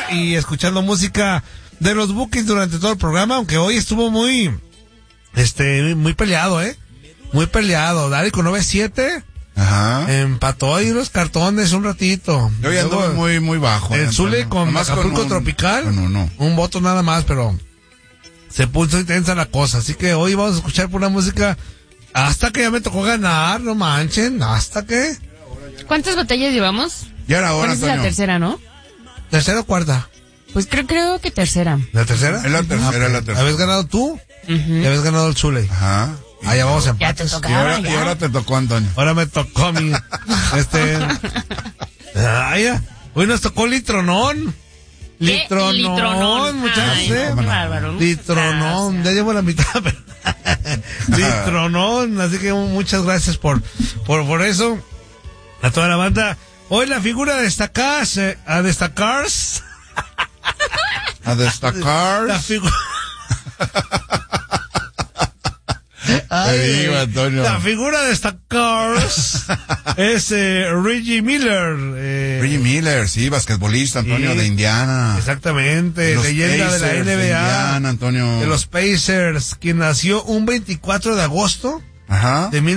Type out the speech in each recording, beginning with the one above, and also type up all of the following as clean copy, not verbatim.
y escuchando música de los Bukis durante todo el programa, aunque hoy estuvo muy peleado, muy peleado. Dari con 9-7. Ajá. Empató ahí los cartones un ratito. Yo ya ando muy bajo. El Zule con Acapulco Tropical. No. Un voto nada más, pero se puso intensa la cosa. Así que hoy vamos a escuchar pura música hasta que ya me tocó ganar, no manchen. ¿Hasta qué? ¿Cuántas batallas llevamos? Ya era hora, Esta es la tercera, ¿no? ¿Tercera o cuarta? Pues creo que tercera. ¿La tercera? Es la tercera. ¿Habías ganado tú? Uh-huh. Y habías ganado el Zule. Ajá. Ya vamos a Ya te empates. tocaba, Y ahora te tocó, Antonio. Ahora me tocó a mí. Hoy nos tocó Litronón. Litronón, muchachos. Ay, qué bárbaro. Litronón. Gracias. Ya llevo la mitad, pero Litronón. Así que muchas gracias por eso. A toda la banda. Hoy la figura a destacar. A destacar. La figura. Te digo, Antonio. La figura de destacar es Reggie Miller. Reggie Miller, sí, basquetbolista, Antonio, sí, de Indiana. Exactamente, Los leyenda Pacers, de la NBA. de Indiana, Antonio. De los Pacers, quien nació un 24 de agosto Ajá. de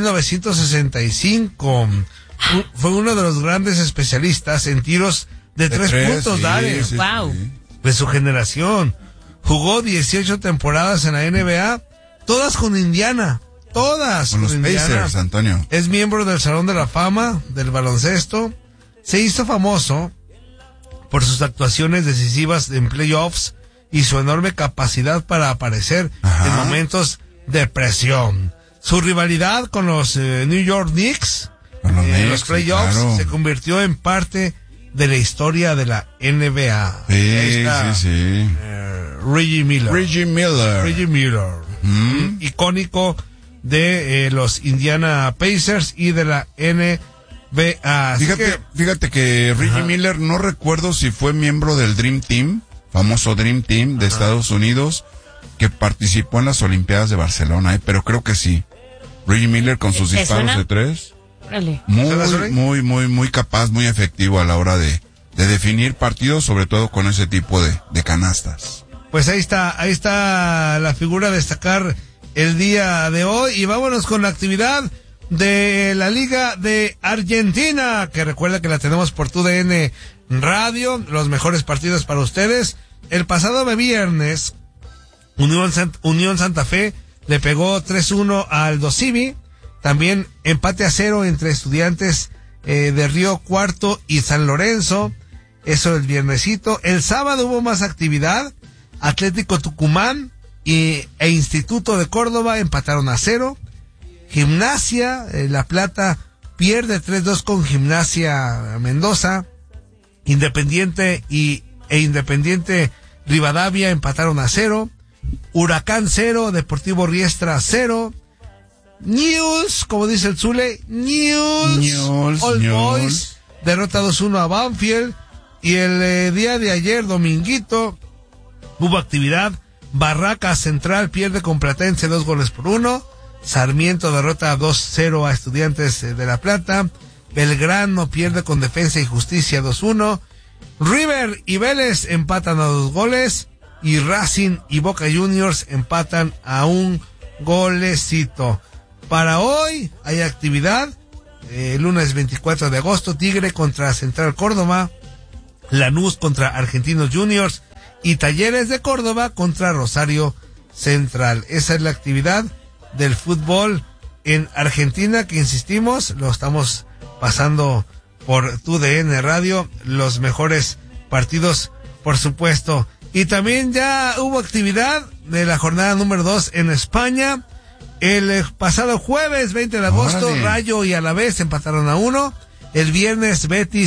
1965. Fue uno de los grandes especialistas en tiros de tres puntos, sí, Dale, sí, Wow. sí. de su generación. Jugó 18 temporadas en la NBA, todas con Indiana. Todas Con los Indiana. Pacers, Antonio. Es miembro del Salón de la Fama del baloncesto. Se hizo famoso por sus actuaciones decisivas en playoffs y su enorme capacidad para aparecer en momentos de presión. Su rivalidad con los New York Knicks en los playoffs, claro, se convirtió en parte de la historia de la NBA. Sí. Reggie Miller. Reggie Miller. Icónico de los Indiana Pacers y de la NBA. Fíjate que Reggie Miller, no recuerdo si fue miembro del Dream Team, famoso Dream Team de Estados Unidos, que participó en las Olimpiadas de Barcelona, pero creo que sí. Reggie Miller con sus disparos suena? de tres. Órale. Muy capaz, muy efectivo a la hora de definir partidos, sobre todo con ese tipo de canastas. Pues ahí está la figura a destacar el día de hoy. Y vámonos con la actividad de la Liga de Argentina, que recuerda que la tenemos por TUDN Radio, los mejores partidos para ustedes. El pasado viernes, Unión Santa Fe le pegó 3-1 al Dosivi. También empate a 0 entre Estudiantes de Río Cuarto y San Lorenzo. Eso el viernesito. El sábado hubo más actividad. Atlético Tucumán e Instituto de Córdoba empataron a 0. Gimnasia La Plata pierde 3-2 con Gimnasia Mendoza. Independiente e Independiente Rivadavia empataron a 0. Huracán 0, Deportivo Riestra 0. News, como dice el Zule, News. Boys derrota 2-1 a Banfield. Y el día de ayer, dominguito, hubo actividad. Barracas Central pierde con Platense 2-1. Sarmiento derrota 2-0 a Estudiantes de La Plata. Belgrano pierde con Defensa y Justicia 2-1. River y Vélez empatan a 2 goles. Y Racing y Boca Juniors empatan a 1 golecito. Para hoy hay actividad. Lunes 24 de agosto, Tigre contra Central Córdoba. Lanús contra Argentinos Juniors. Y Talleres de Córdoba contra Rosario Central. Esa es la actividad del fútbol en Argentina, que insistimos, lo estamos pasando por TUDN Radio, los mejores partidos, por supuesto. Y también ya hubo actividad de la jornada número 2 en España. El pasado jueves 20 de agosto, Rayo y Alavés empataron a 1. El viernes Betis